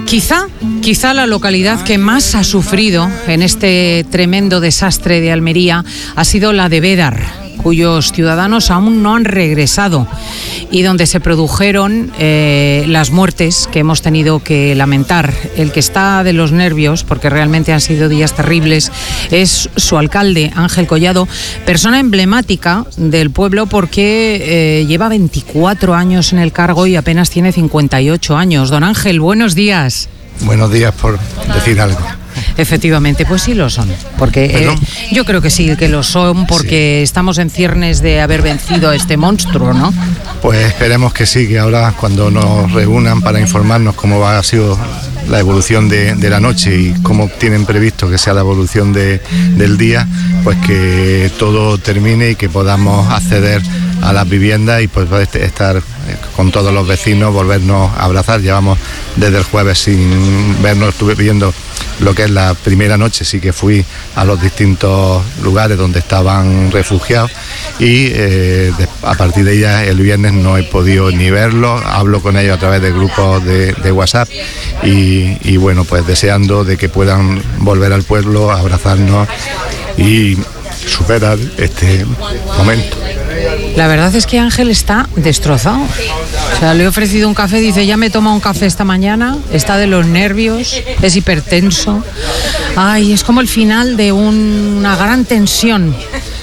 Quizá la localidad que más ha sufrido en este tremendo desastre de Almería ha sido la de Bédar, cuyos ciudadanos aún no han regresado y donde se produjeron las muertes que hemos tenido que lamentar. El que está de los nervios, porque realmente han sido días terribles, es su alcalde, Ángel Collado, persona emblemática del pueblo porque lleva 24 años en el cargo y apenas tiene 58 años. Don Ángel, buenos días. Buenos días, por decir algo. Efectivamente, pues sí lo son, porque yo creo que sí que lo son, porque sí. Estamos en ciernes de haber vencido a este monstruo, ¿no? Pues esperemos que sí, que ahora cuando nos reúnan para informarnos cómo ha sido la evolución de la noche y cómo tienen previsto que sea la evolución del día, pues que todo termine y que podamos acceder a las viviendas y pues estar con todos los vecinos, volvernos a abrazar. Llevamos desde el jueves sin vernos, estuve viendo lo que es la primera noche, sí que fui a los distintos lugares donde estaban refugiados y a partir de ella el viernes no he podido ni verlos, hablo con ellos a través de grupos de WhatsApp y bueno, pues deseando de que puedan volver al pueblo, abrazarnos y superar este momento. La verdad es que Ángel está destrozado. O sea, le he ofrecido un café, dice, ya me he tomado un café esta mañana, está de los nervios, es hipertenso. Ay, es como el final de una gran tensión.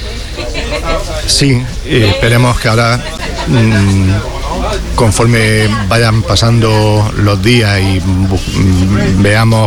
Sí, esperemos que ahora, conforme vayan pasando los días y veamos